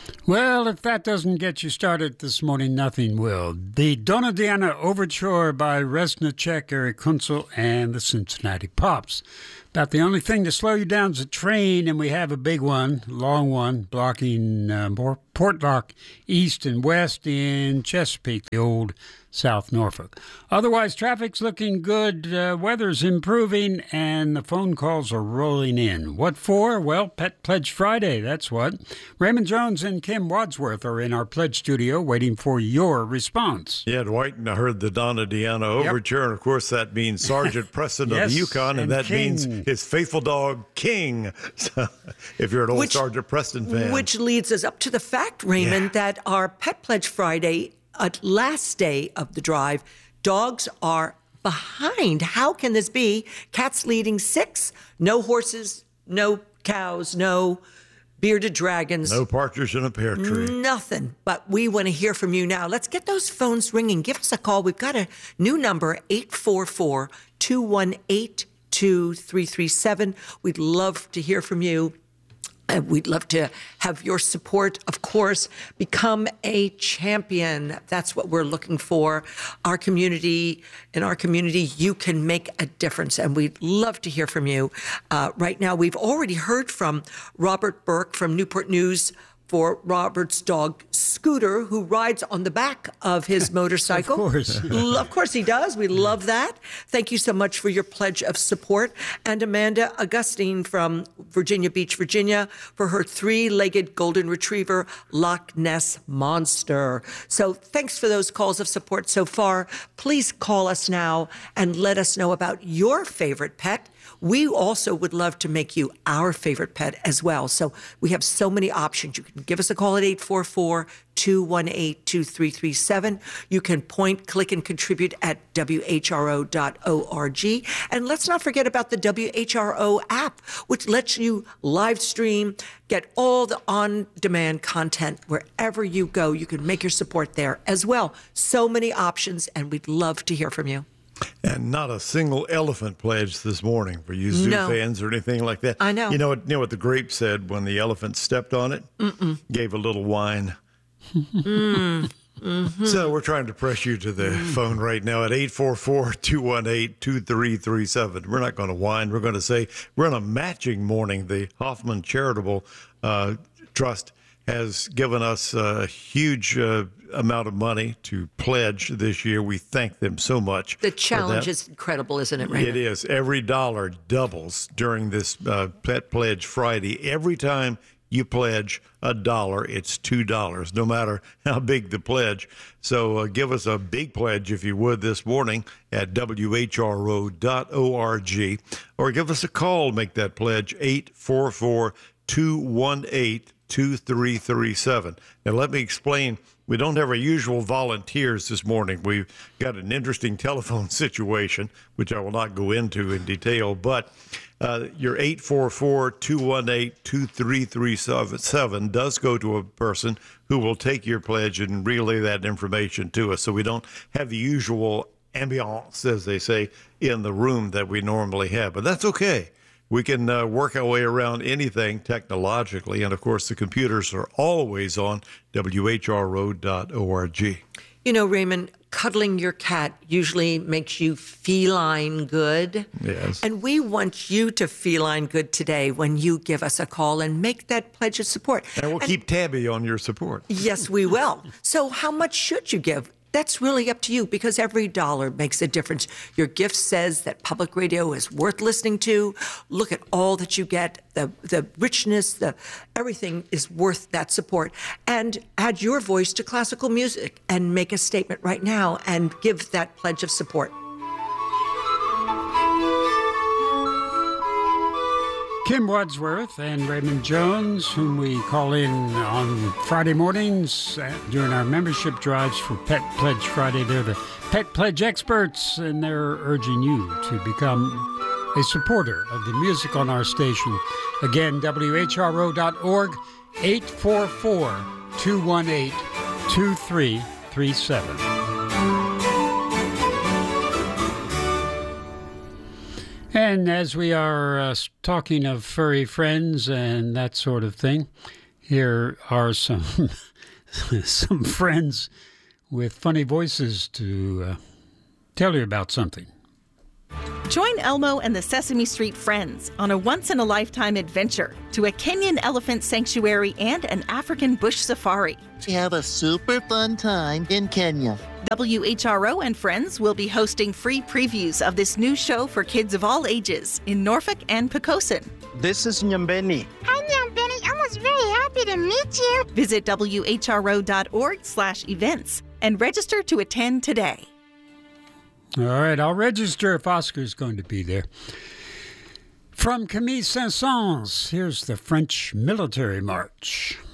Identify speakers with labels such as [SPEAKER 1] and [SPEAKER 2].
[SPEAKER 1] Well, if that doesn't get you started this morning, nothing will. The Donna Diana Overture by Reznicek, Eric Kunzel, and the Cincinnati Pops. About the only thing to slow you down is a train, and we have a big one, long one, blocking Portlock East and West in Chesapeake, the old South Norfolk. Otherwise, traffic's looking good, weather's improving, and the phone calls are rolling in. What for? Well, Pet Pledge Friday, that's what. Raymond Jones and Kim Wadsworth are in our pledge studio waiting for your response.
[SPEAKER 2] Yeah, Dwight, and I heard the Donna Diana Overture, and of course that means Sergeant Preston of the Yukon, and that
[SPEAKER 1] King.
[SPEAKER 2] means his faithful dog, King. So, if you're an old Sergeant Preston fan.
[SPEAKER 3] Which leads us up to the fact, Raymond, that our Pet Pledge Friday, last day of the drive, dogs are behind. How can this be? Cats leading 6, no horses, no cows, no bearded dragons.
[SPEAKER 2] No partridge in a pear tree.
[SPEAKER 3] Nothing. But we want to hear from you now. Let's get those phones ringing. Give us a call. We've got a new number, 844-218-2337. We'd love to hear from you. We'd love to have your support, of course. Become a champion. That's what we're looking for. In our community, you can make a difference, and we'd love to hear from you. Right now, we've already heard from Robert Burke from Newport News for Robert's dog, Scooter, who rides on the back of his motorcycle.
[SPEAKER 1] Of course.
[SPEAKER 3] Of course he does. We love that. Thank you so much for your pledge of support. And Amanda Augustine from Virginia Beach, Virginia, for her 3-legged golden retriever, Loch Ness Monster. So thanks for those calls of support so far. Please call us now and let us know about your favorite pet. We also would love to make you our favorite pet as well. So we have so many options. You can give us a call at 844-218-2337. You can point, click, and contribute at WHRO.org. And let's not forget about the WHRO app, which lets you live stream, get all the on-demand content wherever you go. You can make your support there as well. So many options, and we'd love to hear from you.
[SPEAKER 2] And not a single elephant pledge this morning for you zoo fans or anything like that.
[SPEAKER 3] I know.
[SPEAKER 2] You know what the grape said when the elephant stepped on it? Gave a little whine. So we're trying to press you to the phone right now at 844-218-2337. We're not going to whine. We're going to say we're on a matching morning. The Hoffman Charitable Trust has given us a huge amount of money to pledge this year. We thank them so much.
[SPEAKER 3] The challenge is incredible, isn't it, Raymond?
[SPEAKER 2] It is. Every dollar doubles during this Pet Pledge Friday. Every time you pledge $1, it's $2, no matter how big the pledge. So give us a big pledge, if you would, this morning at WHRO.org, or give us a call, make that pledge, 844-218-2337. Now, let me explain. We don't have our usual volunteers this morning. We've got an interesting telephone situation, which I will not go into in detail, but your 844-218-2337 does go to a person who will take your pledge and relay that information to us. So we don't have the usual ambiance, as they say, in the room that we normally have, but that's okay. We can work our way around anything technologically. And, of course, the computers are always on WHRO.org.
[SPEAKER 3] You know, Raymond, cuddling your cat usually makes you feline good.
[SPEAKER 2] Yes.
[SPEAKER 3] And we want you to feline good today when you give us a call and make that pledge of support.
[SPEAKER 2] And we'll keep tabby on your support.
[SPEAKER 3] Yes, we will. So how much should you give? That's really up to you, because every dollar makes a difference. Your gift says that public radio is worth listening to. Look at all that you get, the richness, everything is worth that support. And add your voice to classical music and make a statement right now and give that pledge of support.
[SPEAKER 1] Kim Wadsworth and Raymond Jones, whom we call in on Friday mornings during our membership drives for Pet Pledge Friday. They're the Pet Pledge experts, and they're urging you to become a supporter of the music on our station. Again, WHRO.org, 844-218-2337. And as we are talking of furry friends and that sort of thing, Here are some some friends with funny voices to tell you about something.
[SPEAKER 4] Join Elmo and the Sesame Street Friends on a once-in-a-lifetime adventure to a Kenyan elephant sanctuary and an African bush safari.
[SPEAKER 5] Have a super fun time in Kenya.
[SPEAKER 4] WHRO and Friends will be hosting free previews of this new show for kids of all ages in Norfolk and Poquoson.
[SPEAKER 6] This is Nyambeni.
[SPEAKER 7] Hi, Nyambeni. I was very happy to meet you.
[SPEAKER 4] Visit WHRO.org/events and register to attend today.
[SPEAKER 1] All right, I'll register if Oscar's going to be there. From Camille Saint-Saëns, here's the French Military March.